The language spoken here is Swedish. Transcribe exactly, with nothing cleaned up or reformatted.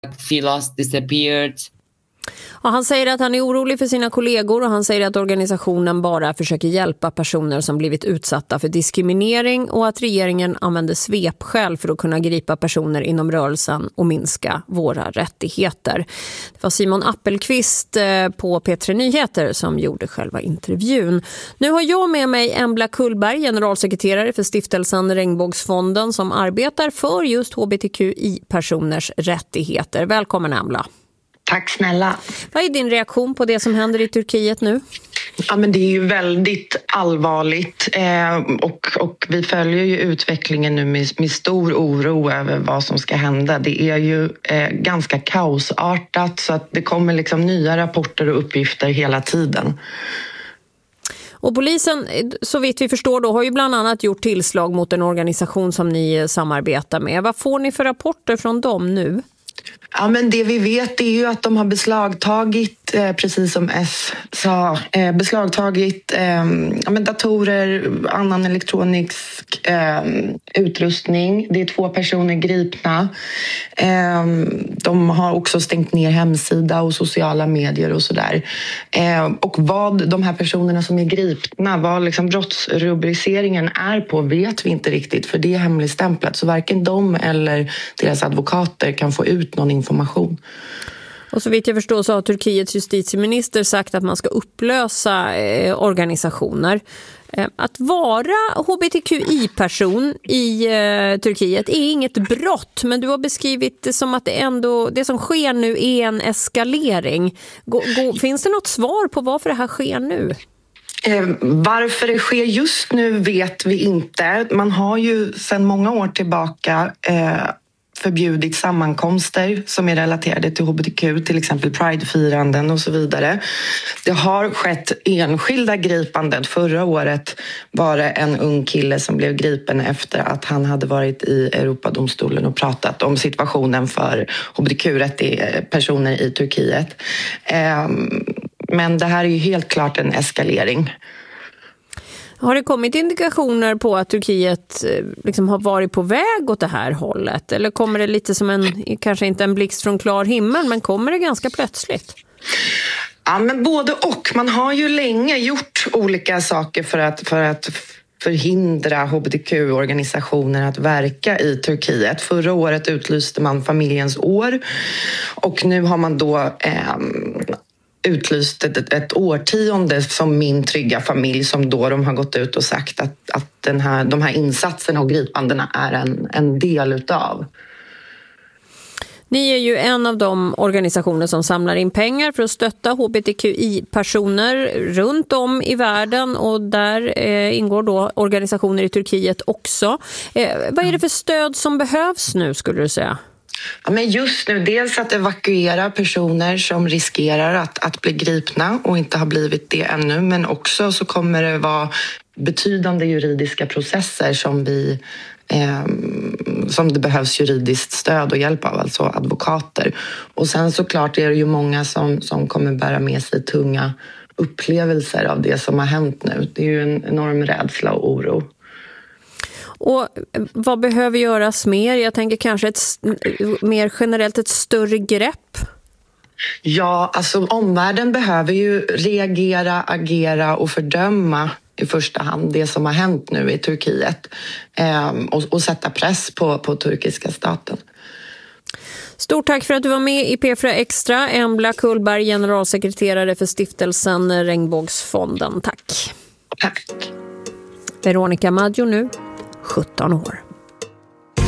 Filas disappeared. Ja, han säger att han är orolig för sina kollegor och han säger att organisationen bara försöker hjälpa personer som blivit utsatta för diskriminering och att regeringen använder svepskäl för att kunna gripa personer inom rörelsen och minska våra rättigheter. Det var Simon Appelqvist på P tre Nyheter som gjorde själva intervjun. Nu har jag med mig Embla Kullberg, generalsekreterare för stiftelsen Regnbågsfonden som arbetar för just H B T Q I-personers rättigheter. Välkommen Embla. Tack snälla. Vad är din reaktion på det som händer i Turkiet nu? Ja, men det är ju väldigt allvarligt eh, och, och vi följer ju utvecklingen nu med, med stor oro över vad som ska hända. Det är ju eh, ganska kaosartat så att det kommer liksom nya rapporter och uppgifter hela tiden. Och polisen, så vitt vi förstår då, har ju bland annat gjort tillslag mot en organisation som ni samarbetar med. Vad får ni för rapporter från dem nu? Ja, men det vi vet är ju att de har beslagtagit, eh, precis som S sa, eh, beslagtagit eh, ja, men datorer, annan elektronisk eh, utrustning. Det är två personer gripna. Eh, de har också stängt ner hemsida och sociala medier och sådär. Eh, och vad de här personerna som är gripna, vad liksom brottsrubriceringen är på vet vi inte riktigt för det är hemligstämplat. Så varken de eller deras advokater kan få ut någon information. Och så vitt jag förstår så har Turkiets justitieminister sagt att man ska upplösa eh, organisationer. Eh, att vara H B T Q I-person i eh, Turkiet är inget brott, men du har beskrivit det som att det ändå, det som sker nu är en eskalering. Gå, gå, finns det något svar på varför det här sker nu? Eh, varför det sker just nu vet vi inte. Man har ju sedan många år tillbaka eh, förbjudit sammankomster som är relaterade till H B T Q, till exempel Pride-firanden och så vidare. Det har skett enskilda gripanden. Förra året var det en ung kille som blev gripen efter att han hade varit i Europadomstolen och pratat om situationen för H B T Q-personer i Turkiet. Men det här är ju helt klart en eskalering. Har det kommit indikationer på att Turkiet liksom har varit på väg åt det här hållet? Eller kommer det lite som en, kanske inte en blixt från klar himmel, men kommer det ganska plötsligt? Ja, men både och. Man har ju länge gjort olika saker för att, för att förhindra H B T Q-organisationer att verka i Turkiet. Förra året utlyste man familjens år och nu har man då Eh, utlyst ett, ett årtionde som min trygga familj som då de har gått ut och sagt att, att den här, de här insatserna och gripandena är en, en del utav. Ni är ju en av de organisationer som samlar in pengar för att stötta H B T Q I-personer runt om i världen och där eh, ingår då organisationer i Turkiet också. Eh, vad är det för stöd som behövs nu skulle du säga? Ja, men just nu, dels att evakuera personer som riskerar att, att bli gripna och inte har blivit det ännu, men också så kommer det vara betydande juridiska processer som vi eh, som det behövs juridiskt stöd och hjälp av, alltså advokater. Och sen såklart är det ju många som, som kommer bära med sig tunga upplevelser av det som har hänt nu. Det är ju en enorm rädsla och oro. Och vad behöver göras mer? Jag tänker kanske ett mer generellt ett större grepp. Ja, alltså omvärlden behöver ju reagera, agera och fördöma i första hand det som har hänt nu i Turkiet eh, och, och sätta press på, på turkiska staten. Stort tack för att du var med i P fyra Extra. Embla Kullberg, generalsekreterare för stiftelsen Regnbågsfonden. Tack. Tack. Veronica Maggio nu, sjutton år.